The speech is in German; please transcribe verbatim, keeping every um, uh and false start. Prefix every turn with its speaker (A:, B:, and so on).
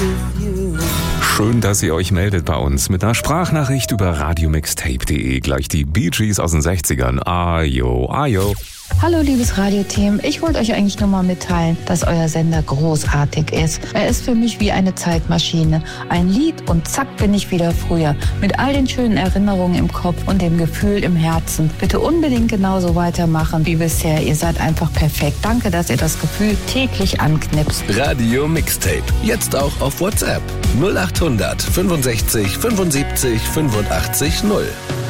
A: Schön, dass ihr euch meldet bei uns mit einer Sprachnachricht über radiomixtape punkt de. Gleich die Bee Gees aus den sechzigern. Ayo, ayo.
B: Hallo liebes Radioteam, ich wollte euch eigentlich nur mal mitteilen, dass euer Sender großartig ist. Er ist für mich wie eine Zeitmaschine. Ein Lied und zack bin ich wieder früher. Mit all den schönen Erinnerungen im Kopf und dem Gefühl im Herzen. Bitte unbedingt genauso weitermachen wie bisher. Ihr seid einfach perfekt. Danke, dass ihr das Gefühl täglich anknipst.
C: Radio Mixtape. Jetzt auch auf WhatsApp. null achthundert fünfundsechzig fünfundsiebzig fünfundachtzig null.